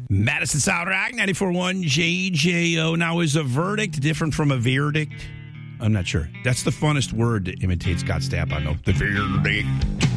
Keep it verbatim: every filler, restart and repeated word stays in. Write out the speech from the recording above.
Madison Sound Rock, ninety-four point one J J O. Now, is a verdict different from a verdict? I'm not sure. That's the funnest word to imitate Scott Stapp on, though. The verdict.